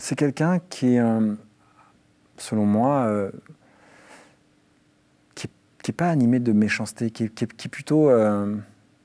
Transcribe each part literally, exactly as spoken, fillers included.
c'est quelqu'un qui est, euh, selon moi, euh, qui n'est pas animé de méchanceté, qui est, qui est, qui est plutôt... Euh,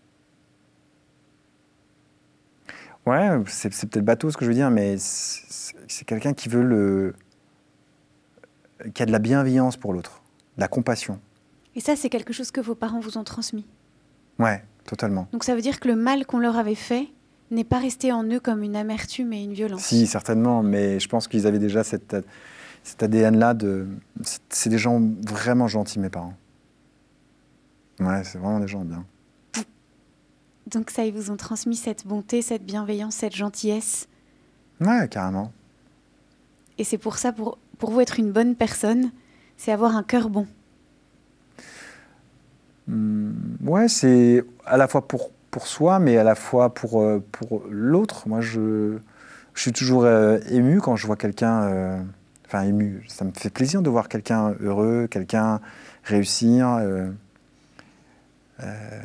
ouais, c'est, c'est peut-être bateau ce que je veux dire, mais c'est, c'est quelqu'un qui veut le... qui a de la bienveillance pour l'autre, de la compassion. Et ça, c'est quelque chose que vos parents vous ont transmis? Ouais, totalement. Donc ça veut dire que le mal qu'on leur avait fait n'est pas resté en eux comme une amertume et une violence? Si, certainement, mais je pense qu'ils avaient déjà cette, cet A D N-là de... C'est, c'est des gens vraiment gentils, mes parents. Ouais, c'est vraiment des gens bien. Donc ça, ils vous ont transmis cette bonté, cette bienveillance, cette gentillesse? Ouais, carrément. Et c'est pour ça, pour, pour vous, être une bonne personne, c'est avoir un cœur bon? Mmh, ouais, c'est à la fois pour, pour soi, mais à la fois pour, euh, pour l'autre. Moi, je, je suis toujours euh, ému quand je vois quelqu'un... Euh, enfin, ému, ça me fait plaisir de voir quelqu'un heureux, quelqu'un réussir. Euh, euh,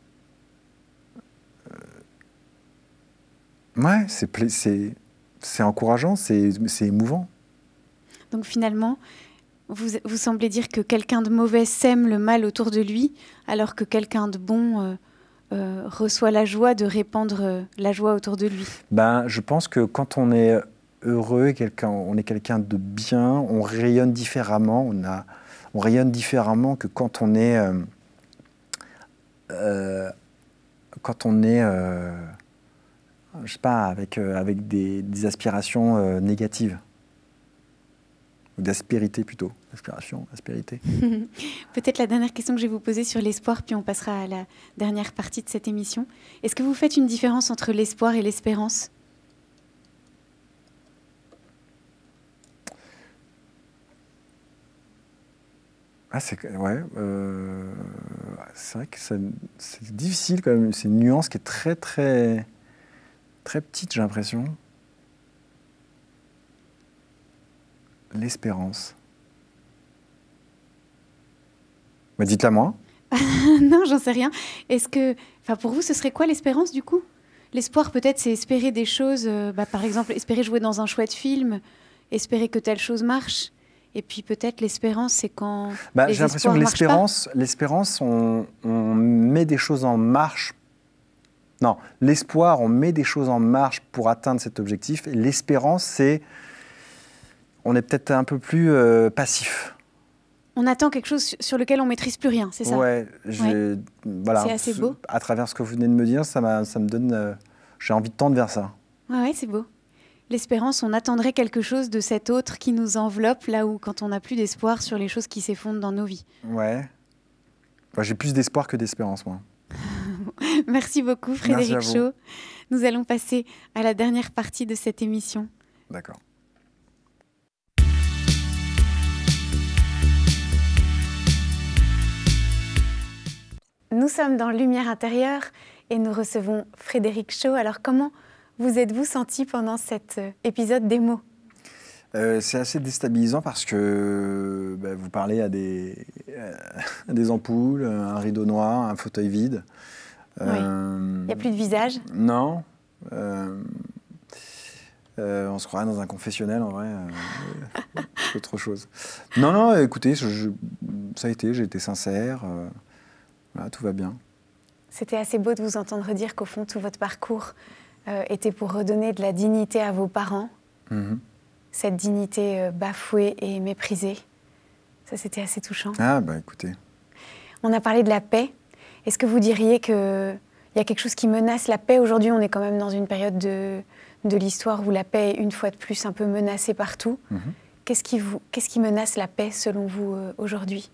euh, ouais, c'est, pla- c'est, c'est encourageant, c'est, c'est émouvant. Donc finalement, vous, vous semblez dire que quelqu'un de mauvais sème le mal autour de lui, alors que quelqu'un de bon euh, euh, reçoit la joie de répandre euh, la joie autour de lui. Ben, je pense que quand on est heureux, quelqu'un, on est quelqu'un de bien, on rayonne différemment, on, a, on rayonne différemment que quand on est, euh, euh, quand on est, euh, je sais pas, avec, euh, avec des, des aspirations euh, négatives. Ou d'aspérité plutôt. Aspiration, aspérité. Peut-être la dernière question que je vais vous poser sur l'espoir, puis on passera à la dernière partie de cette émission. Est-ce que vous faites une différence entre l'espoir et l'espérance? Ah, c'est, ouais, euh, c'est vrai que ça, c'est difficile quand même. C'est une nuance qui est très, très, très petite, j'ai l'impression. L'espérance. Mais dites-la moi. Non, j'en sais rien. Est-ce que, enfin, pour vous, ce serait quoi l'espérance du coup? L'espoir, peut-être, c'est espérer des choses. Euh, bah, par exemple, espérer jouer dans un chouette film, espérer que telle chose marche. Et puis peut-être l'espérance, c'est quand bah, les j'ai l'impression espoirs que marchent pas. l'espérance, l'espérance, on, on met des choses en marche. Non, l'espoir, on met des choses en marche pour atteindre cet objectif. Et l'espérance, c'est, on est peut-être un peu plus euh, passif. On attend quelque chose sur lequel on maîtrise plus rien, c'est ça? Ouais, j'ai, Ouais. voilà. C'est assez beau. À travers ce que vous venez de me dire, ça, m'a, ça me donne, euh, j'ai envie de tendre vers ça. Ouais, ouais, c'est beau. L'espérance, on attendrait quelque chose de cet autre qui nous enveloppe, là où quand on n'a plus d'espoir sur les choses qui s'effondrent dans nos vies. Ouais. Enfin, j'ai plus d'espoir que d'espérance, moi. Merci beaucoup, Frédéric Shaw. Nous allons passer à la dernière partie de cette émission. D'accord. Nous sommes dans Lumière intérieure et nous recevons Frédéric Shaw. Alors, comment vous êtes-vous senti pendant cet euh, épisode démo? Euh, c'est assez déstabilisant parce que bah, vous parlez à des, euh, à des ampoules, un rideau noir, un fauteuil vide. Oui. Euh, Il n'y a plus de visage? Non. Euh, euh, on se croirait dans un confessionnel, en vrai. Euh, autre chose. Non, non, écoutez, je, je, ça a été, j'ai été sincère. Euh, voilà, tout va bien. C'était assez beau de vous entendre dire qu'au fond, tout votre parcours euh, était pour redonner de la dignité à vos parents. Mm-hmm. Cette dignité euh, bafouée et méprisée. Ça, c'était assez touchant. Ah, bah écoutez. On a parlé de la paix. Est-ce que vous diriez qu'il y a quelque chose qui menace la paix? Aujourd'hui, on est quand même dans une période de, de l'histoire où la paix est une fois de plus un peu menacée partout. Mm-hmm. Qu'est-ce qui, vous, qu'est-ce qui menace la paix, selon vous, euh, aujourd'hui?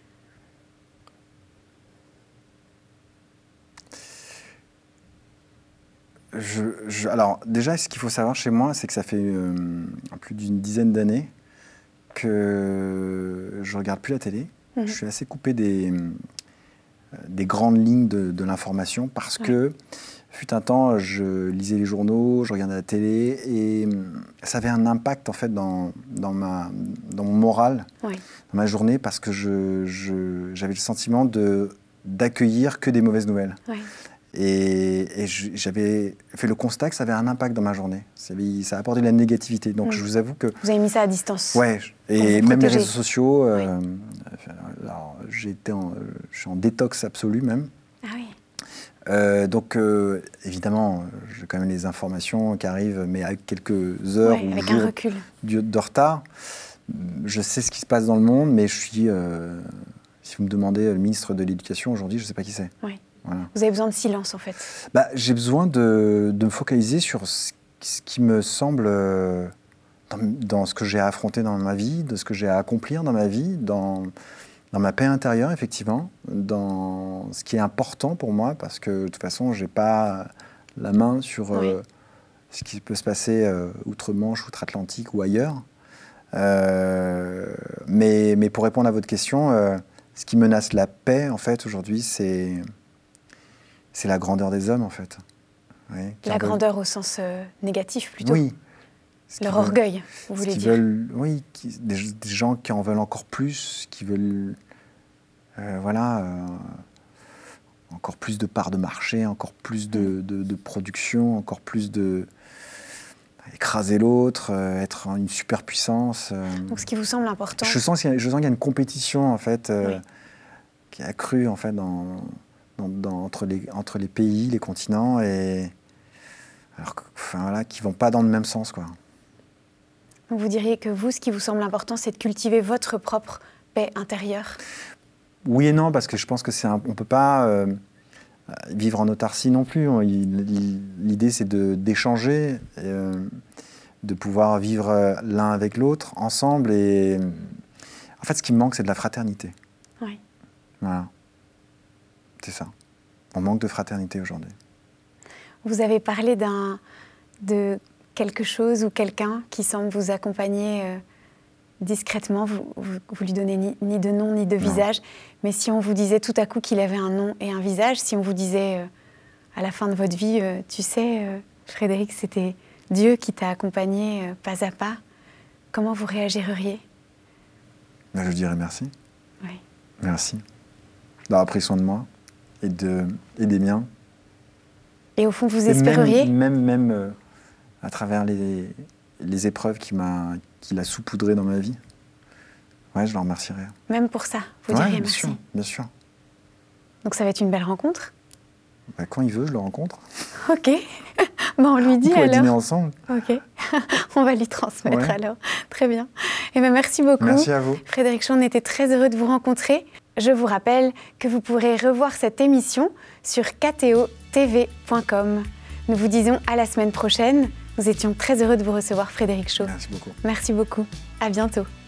Je, je, alors, déjà, ce qu'il faut savoir chez moi, c'est que ça fait euh, plus d'une dizaine d'années que je ne regarde plus la télé. Mmh. Je suis assez coupé des, des grandes lignes de, de l'information parce ouais. que, fut un temps, je lisais les journaux, je regardais la télé et ça avait un impact, en fait, dans, dans, ma, dans mon moral, ouais. dans ma journée, parce que je, je, j'avais le sentiment de, d'accueillir que des mauvaises nouvelles. Ouais. Et, et je- j'avais fait le constat que ça avait un impact dans ma journée. Ça, avait- ça a apporté de la négativité. Donc Mm. je vous avoue que... Vous avez mis ça à distance. Ouais, et Pour vous même les protéger. réseaux sociaux, euh, alors, j'ai été en, euh, je suis en détox absolu même. Ah oui. Euh, donc euh, évidemment, j'ai quand même les informations qui arrivent, mais avec quelques heures Ouais, ou avec jours un recul. de de retard. Je sais ce qui se passe dans le monde, mais je suis, euh, si vous me demandez, le ministre de l'Éducation aujourd'hui, je ne sais pas qui c'est. Oui. Voilà. Vous avez besoin de silence, en fait. Bah, j'ai besoin de, de me focaliser sur ce, ce qui me semble euh, dans, dans ce que j'ai à affronter dans ma vie, de ce que j'ai à accomplir dans ma vie, dans, dans ma paix intérieure, effectivement, dans ce qui est important pour moi, parce que de toute façon, je n'ai pas la main sur euh, Oui. ce qui peut se passer euh, outre-Manche, outre-Atlantique ou ailleurs. Euh, mais, mais pour répondre à votre question, euh, ce qui menace la paix, en fait, aujourd'hui, c'est... C'est la grandeur des hommes, en fait. Oui, qui La en veulent- grandeur au sens euh, négatif, plutôt. Oui. Ce qu'ils Leur veulent- orgueil, vous ce voulez qu'ils dire. veulent- oui, qui- des, des gens qui en veulent encore plus, qui veulent, euh, voilà, euh, encore plus de parts de marché, encore plus de, de- de production, encore plus de écraser l'autre, euh, être une superpuissance. euh. Donc, ce qui vous semble important. Je sens qu'il y a, je sens qu'il y a une compétition, en fait, euh, Oui. qui est accrue, en fait, dans, dans- dans- entre, les, entre les pays, les continents, et alors, que- enfin, voilà, qui vont pas dans le même sens, quoi. Donc, vous diriez que vous, ce qui vous semble important, c'est de cultiver votre propre paix intérieure. Oui et non, parce que je pense que c'est un, on peut pas euh, vivre en autarcie non plus. On- il- il- L'idée, c'est de d'échanger, et, euh, de pouvoir vivre euh, l'un avec l'autre, ensemble. Et en fait, ce qui me manque, c'est de la fraternité. Oui. Voilà. C'est ça. On manque de fraternité aujourd'hui. Vous avez parlé d'un, de quelque chose ou quelqu'un qui semble vous accompagner euh, discrètement. Vous, vous, vous lui donnez ni, ni de nom ni de Non. visage. Mais si on vous disait tout à coup qu'il avait un nom et un visage, si on vous disait euh, à la fin de votre vie, euh, tu sais, euh, Frédéric, c'était Dieu qui t'a accompagné euh, pas à pas, comment vous réagiriez? Ben, je dirais merci. Oui. Merci d'avoir pris soin de moi et, de, et des miens. Et au fond, vous Et espéreriez Même, même, même euh, à travers les, les épreuves qu'il m'a, qu'il a saupoudrées dans ma vie. Ouais, je le remercierai. Même pour ça, vous Ouais, diriez bien merci. sûr, bien sûr. Donc ça va être une belle rencontre. Bah, quand il veut, je le rencontre. Ok. Bon, on lui dit On pourrait alors. dîner ensemble. Ok. On va lui transmettre Ouais. alors. Très bien. Et bien, merci beaucoup. Merci à vous. Frédéric Shaw, on était très heureux de vous rencontrer. Je vous rappelle que vous pourrez revoir cette émission sur k t o t v point com. Nous vous disons à la semaine prochaine. Nous étions très heureux de vous recevoir, Frédéric Shaw. Merci beaucoup. Merci beaucoup. À bientôt.